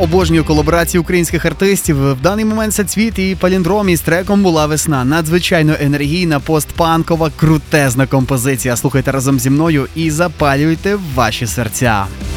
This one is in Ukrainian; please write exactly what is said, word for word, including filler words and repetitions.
обожнюю колаборації українських артистів. В даний момент це Цвіт і Паліндром із треком «Була весна». Надзвичайно енергійна, постпанкова, крутезна композиція. Слухайте разом зі мною і запалюйте ваші серця.